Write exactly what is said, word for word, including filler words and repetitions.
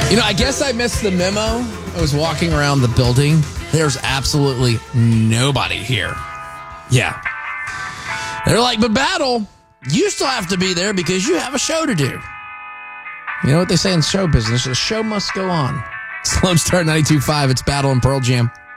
You know, I guess I missed the memo. I was walking around the building. There's absolutely nobody here. Yeah. They're like, but Battle, you still have to be there because you have a show to do. You know what they say in show business? The show must go on. Sloan Star ninety-two point five. It's Battle and Pearl Jam.